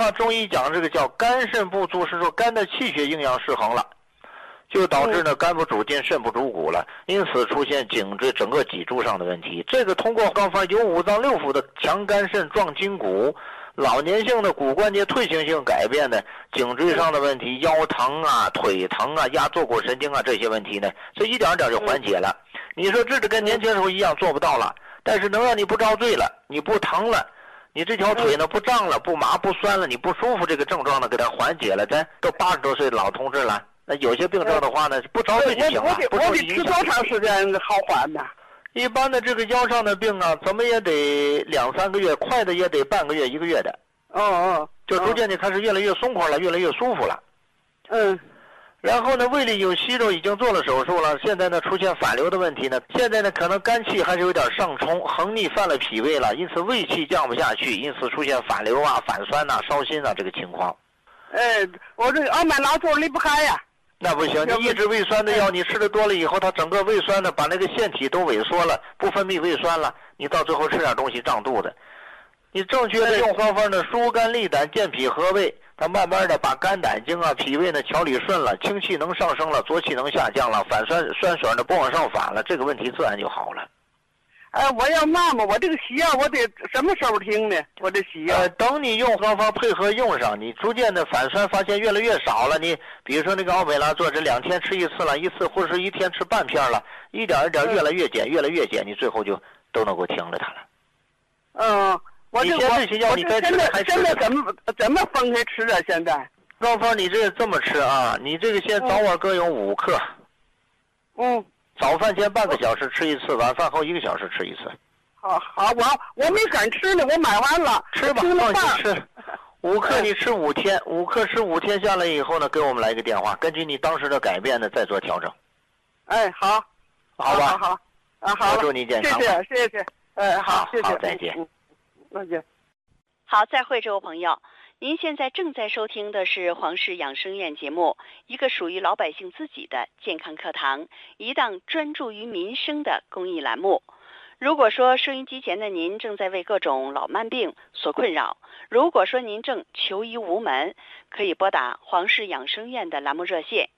话，中医讲这个叫肝肾不足，是说肝的气血营养失衡了，就导致呢肝不主筋，肾不主骨了，因此出现颈椎整个脊柱上的问题。这个通过方法有五脏六腑的强肝肾、壮筋骨，老年性的骨关节退行性改变的颈椎上的问题，腰疼啊、腿疼啊、压坐骨神经啊这些问题呢，这一点点就缓解了。你说治的跟年轻时候一样做不到了，但是能让你不着罪了，你不疼了，你这条腿呢不胀了、不麻不酸了，你不舒服这个症状呢给它缓解了。咱都80多岁的老同志了，那有些病症的话呢不着罪就行了，不受影响。 我得吃多长时间好缓呢？ 一般的这个腰上的病啊，怎么也得2、3个月，快的也得半个月、1个月的。就逐渐的开始越来越松快了，越来越舒服了。然后呢，胃里有息肉，已经做了手术了，现在呢出现反流的问题呢，现在呢可能肝气还是有点上冲，横逆犯了脾胃了，因此胃气降不下去，因此出现反流啊、反酸呐、烧心啊这个情况。 我这奥美拉座离不开呀。 那不行，你抑制胃酸的药，你吃的多了以后，它整个胃酸呢把那个腺体都萎缩了，不分泌胃酸了，你到最后吃点东西胀肚子。你正确的用方法呢，疏肝利胆、健脾和胃，它慢慢的把肝胆经啊、脾胃呢调理顺了，清气能上升了，浊气能下降了，反酸水呢不往上反了，这个问题自然就好了。 我要那么我这个西药我得什么时候听呢？我这西药等你用方法配合用上，你逐渐的反酸发现越来越少了。你比如说那个奥美拉唑，这2天吃1次了，一次或者是1天吃半片了，一点一点越来越减，越来越减，你最后就都能够停了它了。你现在这些药你该吃的还吃。 现在怎么分开吃啊？现在方法你这么吃啊，你这个先早晚各用5克。早饭前半个小时吃1次，晚饭后1个小时吃1次。 好，我没敢吃呢，我买完了。 吃吧，放心吃。5克你吃5天，5克吃5天下来以后呢，给我们来一个电话，根据你当时的改变呢，再做调整。 好， 好吧， 好， 祝你健康。 谢谢。好，谢谢。 好，再见。 再见。 好，再会，这位朋友。您现在正在收听的是黄氏养生院节目，一个属于老百姓自己的健康课堂，一档专注于民生的公益栏目。如果说收音机前的您正在为各种老慢病所困扰，如果说您正求医无门，可以拨打黄氏养生院的栏目热线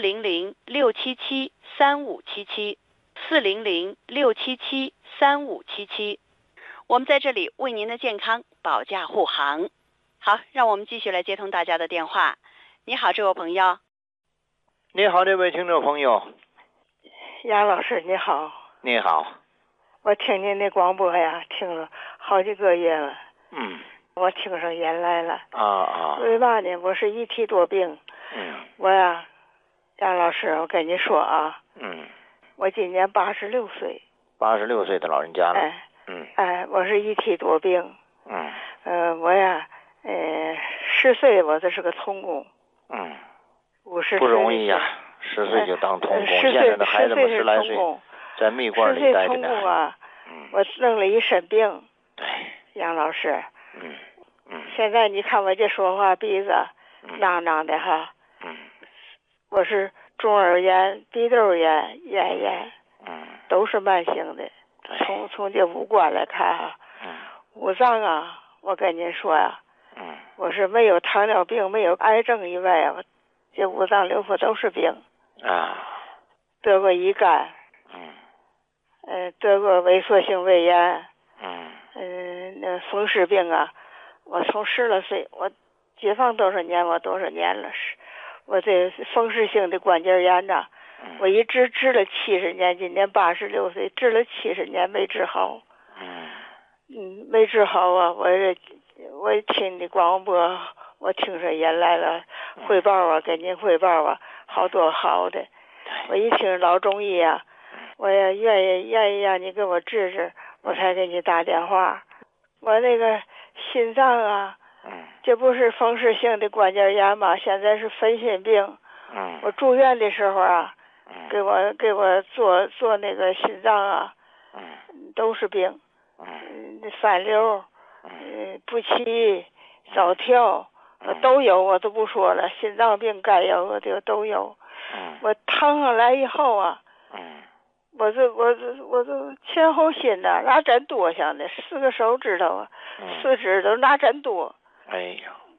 400-677-3577，400-677-3577。我们在这里为您的健康保驾护航。好，让我们继续来接通大家的电话。你好，这位朋友。 你好，这位听众朋友。 杨老师你好。 你好。 我听您的广播呀，听了好几个月了。我听上眼来了。为嘛呢？我是一体多病。我呀，杨老师，我跟你说啊。我今年86岁。 86岁的老人家了。 我是一体多病。我呀，10岁我这是个童工。50岁不容易呀，10岁就当童工。现在的孩子们10来岁，在蜜罐里待着呢。 10岁童工啊，我弄了一身病。 对。 杨老师。现在你看我这说话鼻子囔囔的哈。我是中耳炎、鼻窦炎、咽都是慢性的。从这五官来看哈，五脏啊，我跟您说呀，我是没有糖尿病、没有癌症以外啊，这五脏六腑都是病。得过乙肝。得过萎缩性胃炎。那风湿病啊，我从10来岁，我解放多少年了，我这风湿性的关节炎呐。我一直治了70年，今年86岁，治了70年没治好。没治好啊！我听你广播，我听上眼来了，汇报啊，给您汇报啊，好多好的。我一听老中医啊，我也愿意让你给我治治，我才给你打电话。我那个心脏啊，这不是风湿性的关节炎吗？现在是分心病。我住院的时候啊。给我做那个心脏啊，都是病，反流，不齐，早跳，都有，我都不说了，心脏病该有的都有。我躺上来以后啊，我这前后心呐，拿针多上的，4个手指头啊，4指头拿针多。